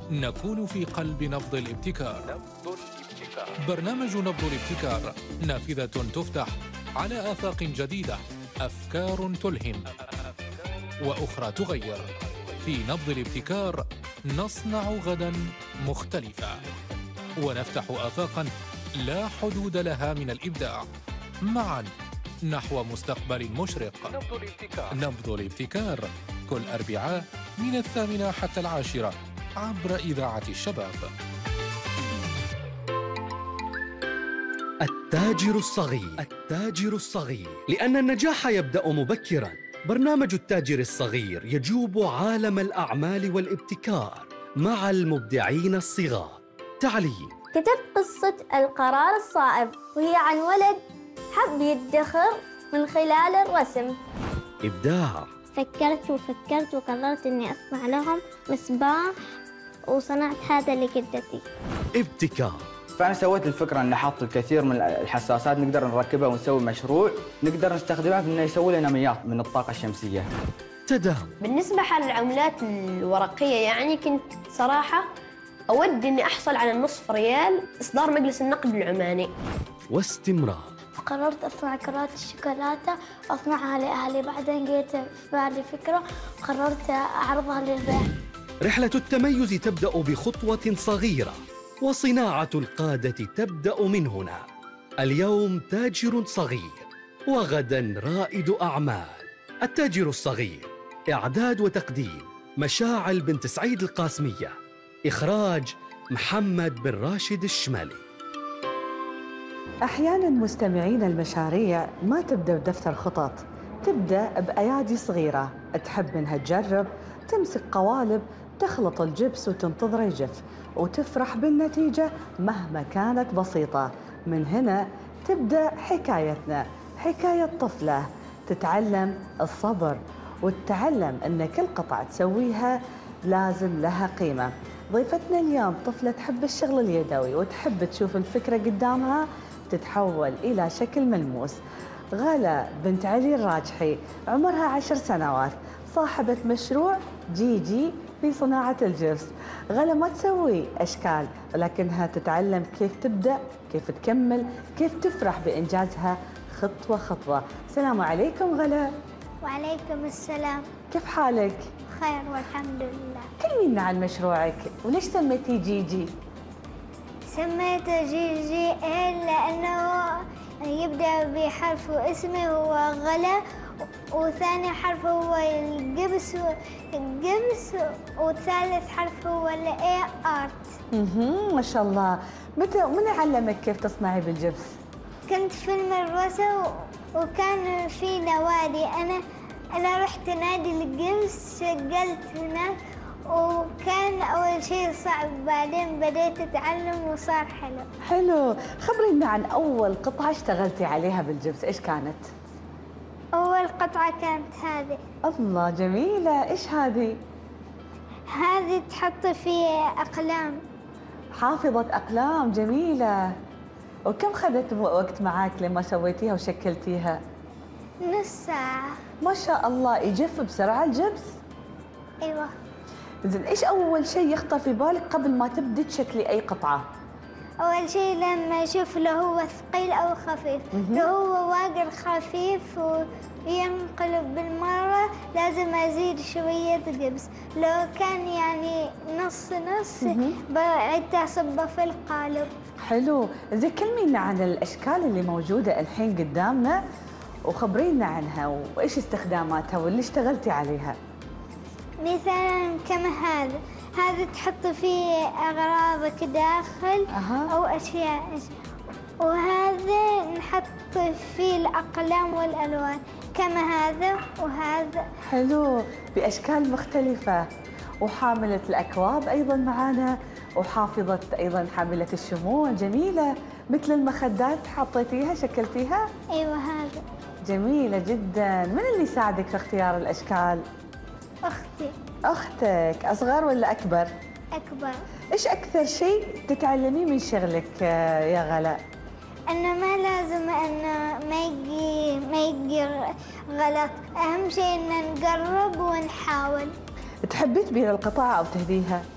نكون في قلب نبض الابتكار. برنامج نبض الابتكار، نافذة تفتح على آفاق جديدة، أفكار تلهم وأخرى تغير. في نبض الابتكار نصنع غداً مختلفة، ونفتح آفاقاً لا حدود لها من الإبداع، معاً نحو مستقبل مشرق. نبض الابتكار كل أربعاء من 8 حتى 10 عبر إذاعة الشباب. التاجر الصغير، لأن النجاح يبدأ مبكراً. برنامج التاجر الصغير يجوب عالم الأعمال والابتكار مع المبدعين الصغار. تعليم. كتبت قصة القرار الصائب، وهي عن ولد حب يدخر من خلال الرسم. إبداع. فكرت وقررت إني أصنع لهم مصباح، وصنعت هذا لجدتي. ابتكار. فأنا سويت الفكرة أن نحط الكثير من الحساسات نقدر نركبها ونسوي مشروع نقدر نستخدمها في أنه يسوي لنا مياه من الطاقة الشمسية. تداول. بالنسبة للعملات الورقية يعني كنت صراحة أود أني أحصل على نصف ريال إصدار مجلس النقد العماني. واستمرار. فقررت أصنع كرات الشوكولاتة وأصنعها لأهلي. بعدين جيت في بالي فكرة وقررت أعرضها للبيع. رحلة التميز تبدأ بخطوة صغيرة، وصناعة القادة تبدأ من هنا. اليوم تاجر صغير، وغدا رائد أعمال. التاجر الصغير، إعداد وتقديم مشاعل بنت سعيد القاسمية، إخراج محمد بن راشد الشمالي. أحياناً مستمعين المشاريع ما تبدأ بدفتر خطط، تبدأ بأيادي صغيرة تحب منها تجرب، تمسك قوالب، تخلط الجبس وتنتظره يجف، وتفرح بالنتيجة مهما كانت بسيطة. من هنا تبدأ حكايتنا، حكاية طفلة تتعلم الصبر، وتتعلم أن كل قطعة تسويها لازم لها قيمة. ضيفتنا اليوم طفلة تحب الشغل اليدوي وتحب تشوف الفكرة قدامها تتحول إلى شكل ملموس. غلا بنت علي الراجحي عمرها 10 سنوات، صاحبة مشروع جيجي في صناعة الجبس. غلا ما تسوي أشكال، ولكنها تتعلم كيف تبدأ، كيف تكمل، كيف تفرح بإنجازها خطوة خطوة. السلام عليكم غلا. وعليكم السلام. كيف حالك؟ خير والحمد لله. كلمينا عن مشروعك، وليش سميتيه جيجي؟ سميته جيجي لأنه يبدأ بحرف اسمي هو غلا، وثاني حرف هو الجبس وثالث حرف هو الاي ارت. ما شاء الله. من علمك كيف تصنعي بالجبس؟ كنت في المدرسة وكان في نوادي، أنا رحت نادي الجبس، شغلت هناك، وكان أول شيء صعب، بعدين بديت أتعلم وصار حلو. حلو. خبرينا عن أول قطعة اشتغلتي عليها بالجبس، إيش كانت؟ أول قطعة كانت هذه. الله جميلة. إيش هذه؟ هذه تحط فيه أقلام. حافظة أقلام، جميلة. وكم خذت وقت معاك لما سويتيها وشكلتيها؟ نص ساعة. ما شاء الله. يجف بسرعة الجبس؟ أيوة. زين، إيش أول شيء يخطر في بالك قبل ما تبدي تشكلي أي قطعة؟ أول شيء لما أشوف له هو ثقيل أو خفيف. لو هو واقع خفيف وينقلب بالمرة لازم أزيد شوية جبس. لو كان يعني نص بعد أصبه في القالب. حلو. زين، كلمينا عن الأشكال اللي موجودة الحين قدامنا وخبرينا عنها وإيش استخداماتها واللي اشتغلتي عليها. مثلا كما هذا تحط فيه أغراضك داخل أو أشياء، وهذا نحط فيه الأقلام والألوان كما هذا وهذا. حلو، بأشكال مختلفة. وحاملة الأكواب أيضا معانا، وحافظة أيضا حاملة الشموع. جميلة. مثل المخدات حطيتيها شكلتيها؟ أيوة هذا. جميلة جدا. من اللي ساعدك في اختيار الأشكال؟ أختي. أختك أصغر ولا أكبر؟ أكبر. إيش أكثر شيء تتعلميه من شغلك يا غلا؟ أنه ما لازم أنه ما يجي غلط، أهم شيء أن نقرب ونحاول. تحبي تبيع القطعة أو تهديها؟